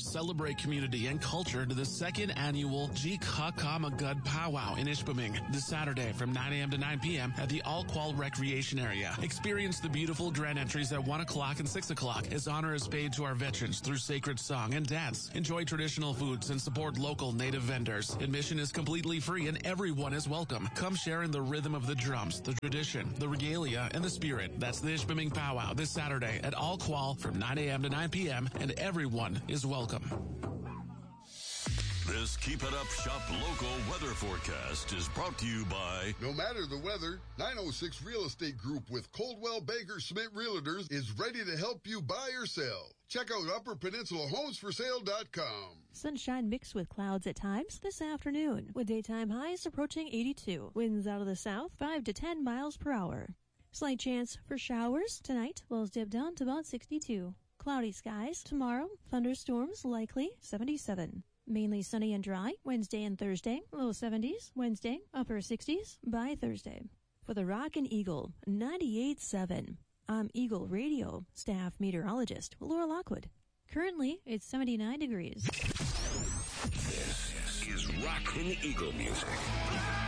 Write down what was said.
celebrate community and culture to the second annual Jikakamagud Powwow in Ishpeming this Saturday from 9 a.m. to 9 p.m. at the Alqual Recreation Area. Experience the beautiful grand entries at 1 o'clock and 6 o'clock as honor is paid to our veterans through sacred song and dance. Enjoy traditional foods and support local native vendors. Admission is completely free and everyone is welcome. Come share in the rhythm of the drums, the tradition, the regalia, and the spirit. That's the Ishpeming Powwow this Saturday at Alqual from 9 a.m. to 9 p.m. and everyone is welcome. This Keep It Up Shop local weather forecast is brought to you by... No matter the weather, 906 Real Estate Group with Coldwell Banker Schmidt Realtors is ready to help you buy or sell. Check out UpperPeninsulaHomesForSale.com. Sunshine mixed with clouds at times this afternoon, with daytime highs approaching 82. Winds out of the south, 5 to 10 miles per hour. Slight chance for showers tonight. Lows dip down to about 62. Cloudy skies tomorrow. Thunderstorms likely 77. Mainly sunny and dry Wednesday and Thursday. Low 70s Wednesday, upper 60s by Thursday. For the Rockin' Eagle 98.7. I'm Eagle Radio staff meteorologist Laura Lockwood. Currently, it's 79 degrees. This is Rockin' Eagle music.